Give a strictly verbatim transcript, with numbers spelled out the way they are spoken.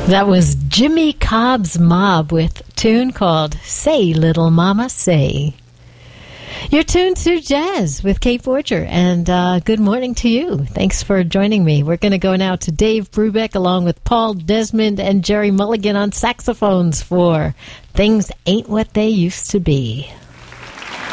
That was Jimmy Cobb's Mob with a tune called Say Little Mama Say. You're tuned to Jazz with Kate Borger, and uh, good morning to you. Thanks for joining me. We're going to go now to Dave Brubeck along with Paul Desmond and Jerry Mulligan on saxophones for Things Ain't What They Used to Be.